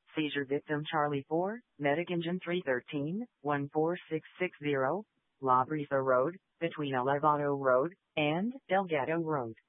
Seizure victim Charlie 4, Medic Engine 313, 14660, La Brisa Road, between Elevado Road and Delgado Road.